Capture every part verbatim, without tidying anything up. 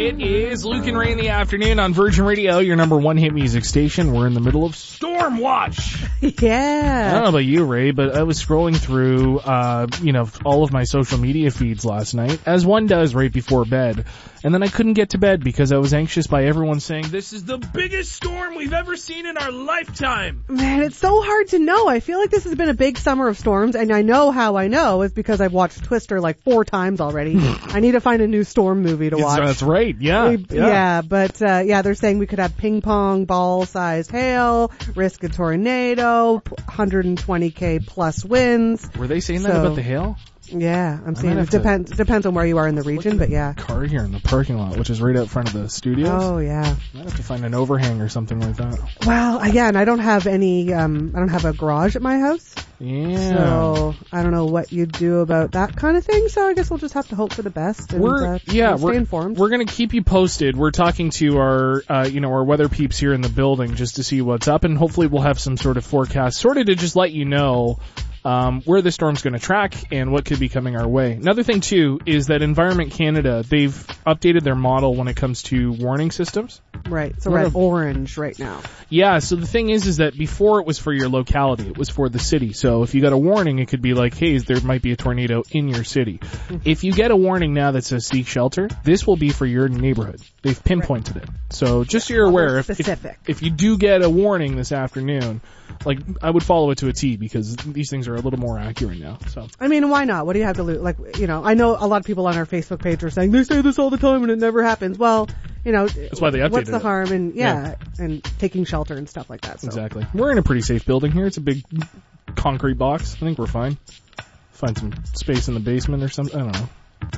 It is Luke and Ray in the afternoon on Virgin Radio, your number one hit music station. We're in the middle of Storm Watch. Yeah. I don't know about you, Ray, but I was scrolling through, uh, you know, all of my social media feeds last night, as one does right before bed. And then I couldn't get to bed because I was anxious by everyone saying, this is the biggest storm we've ever seen in our lifetime. Man, it's so hard to know. I feel like this has been a big summer of storms, and I know how I know is because I've watched Twister like four times already. I need to find a new storm movie to watch. That's right, yeah. We, yeah. yeah, but uh, yeah, they're saying we could have ping pong ball-sized hail, risk a tornado, one hundred twenty K plus winds. Were they saying so, that about the hail? Yeah, I'm saying it depends depends on where you are in the region, but yeah. Car here in the parking lot, which is right out front of the studios. Oh yeah. Might have to find an overhang or something like that. Well, again, I don't have any. Um, I don't have a garage at my house. Yeah. So I don't know what you do about that kind of thing. So I guess we'll just have to hope for the best. And, we're uh, yeah, stay we're informed. We're gonna keep you posted. We're talking to our uh, you know our weather peeps here in the building just to see what's up, and hopefully we'll have some sort of forecast, sort of to just let you know. Um, where the storm's going to track and what could be coming our way. Another thing, too, is that Environment Canada, they've updated their model when it comes to warning systems. Right. So we're at orange right now. Yeah, so the thing is, is that before it was for your locality, it was for the city. So if you got a warning, it could be like, hey, there might be a tornado in your city. Mm-hmm. If you get a warning now that says seek shelter, this will be for your neighborhood. They've pinpointed right. it. So just so you're aware, if, if, if you do get a warning this afternoon, like, I would follow it to a T because these things are a little more accurate now. So I mean, why not? What do you have to lose? Like, you know, I know a lot of people on our Facebook page are saying they say this all the time and it never happens. Well, you know, that's why they updated what's the it. harm in yeah, yeah, and taking shelter and stuff like that. So. Exactly. We're in a pretty safe building here. It's a big concrete box. I think we're fine. Find some space in the basement or something. I don't know.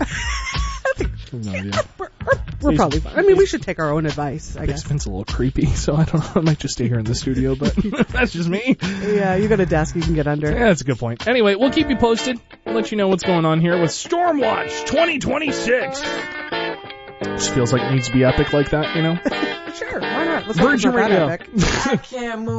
No idea. We're, we're, we're probably fine. I mean, we should take our own advice, I guess. Basement's a little creepy, so I don't know. I might just stay here in the studio, but that's just me. Yeah, you got a desk you can get under. Yeah, that's a good point. Anyway, we'll keep you posted. We'll let you know what's going on here with Stormwatch twenty twenty-six. Just feels like it needs to be epic like that, you know? Sure, why not? Let's Virgin Radio. I can't move.